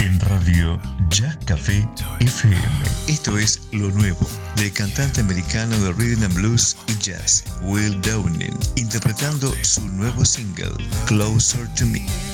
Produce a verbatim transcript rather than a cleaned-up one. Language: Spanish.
en Radio Jack Café F M. Esto es lo nuevo del cantante americano de rhythm and blues y jazz, Will Downing, interpretando su nuevo single, Closer to Me.